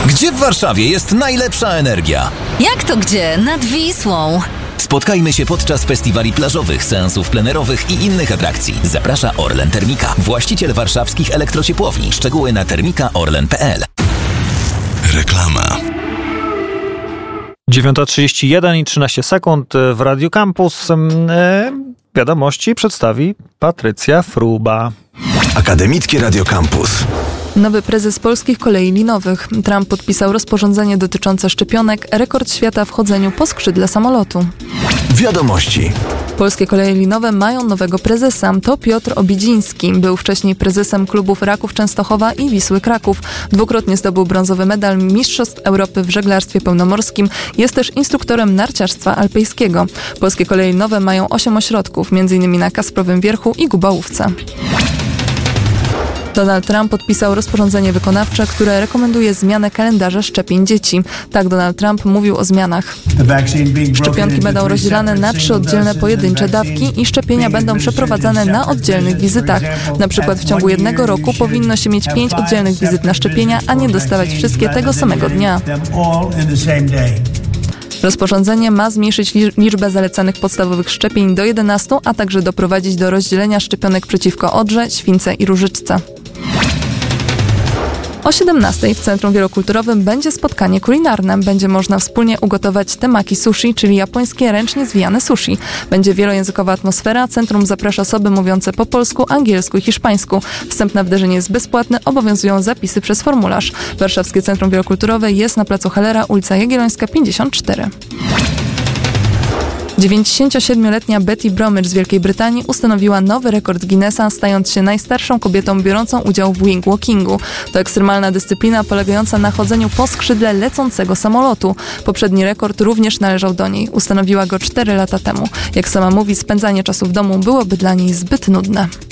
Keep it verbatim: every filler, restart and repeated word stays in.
Gdzie w Warszawie jest najlepsza energia? Jak to gdzie? Nad Wisłą. Spotkajmy się podczas festiwali plażowych, seansów plenerowych i innych atrakcji. Zaprasza Orlen Termika, właściciel warszawskich elektrociepłowni. Szczegóły na termika orlen kropka p l. Reklama. dziewiąta trzydzieści jeden i trzynaście sekund w Radiu Campus. E, wiadomości przedstawi Patrycja Fruba. Akademickie Radio Campus. Nowy prezes Polskich Kolei Linowych. Trump podpisał rozporządzenie dotyczące szczepionek, rekord świata w chodzeniu po skrzydle samolotu. Wiadomości. Polskie Koleje Linowe mają nowego prezesa. To Piotr Obidziński. Był wcześniej prezesem klubów Raków Częstochowa i Wisły Kraków. Dwukrotnie zdobył brązowy medal Mistrzostw Europy w żeglarstwie pełnomorskim. Jest też instruktorem narciarstwa alpejskiego. Polskie Koleje Linowe mają osiem ośrodków, między innymi na Kasprowym Wierchu i Gubałówce. Donald Trump podpisał rozporządzenie wykonawcze, które rekomenduje zmianę kalendarza szczepień dzieci. Tak Donald Trump mówił o zmianach. Szczepionki będą rozdzielane na trzy oddzielne pojedyncze dawki i szczepienia będą przeprowadzane na oddzielnych wizytach. Na przykład w ciągu jednego roku powinno się mieć pięć oddzielnych wizyt na szczepienia, a nie dostawać wszystkie tego samego dnia. Rozporządzenie ma zmniejszyć liczbę zalecanych podstawowych szczepień do jedenastu, a także doprowadzić do rozdzielenia szczepionek przeciwko odrze, śwince i różyczce. O siedemnastej w Centrum Wielokulturowym będzie spotkanie kulinarne. Będzie można wspólnie ugotować temaki sushi, czyli japońskie ręcznie zwijane sushi. Będzie wielojęzykowa atmosfera. Centrum zaprasza osoby mówiące po polsku, angielsku i hiszpańsku. Wstęp na wydarzenie jest bezpłatny, obowiązują zapisy przez formularz. Warszawskie Centrum Wielokulturowe jest na placu Hellera, ulica Jagiellońska pięćdziesiąt cztery. dziewięćdziesięciosiedmioletnia Betty Bromwich z Wielkiej Brytanii ustanowiła nowy rekord Guinnessa, stając się najstarszą kobietą biorącą udział w wing walkingu. To ekstremalna dyscyplina polegająca na chodzeniu po skrzydle lecącego samolotu. Poprzedni rekord również należał do niej. Ustanowiła go cztery lata temu. Jak sama mówi, spędzanie czasu w domu byłoby dla niej zbyt nudne.